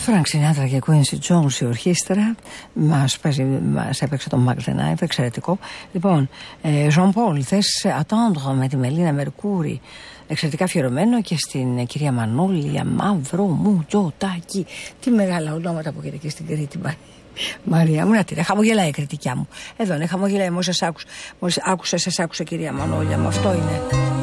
Φρανκ Σινάτρα και Quincy Jones η ορχήστρα. Μας έπαιξε το Mark the Knife, εξαιρετικό. Λοιπόν, Jean Paul, θες Attendre με τη Μελίνα Μερκούρη. Εξαιρετικά αφιερωμένο και στην κυρία Μανώλια Μαύρο Μουτζοτάκη. Τι μεγάλα ονόματα που έχετε και στην Κρήτη, Μαρία μου, να τη χαμογελάει η κριτικιά μου. Εδώ είναι, χαμογελάει. Μόλις άκουσα κυρία Μανώλια μου, αυτό είναι.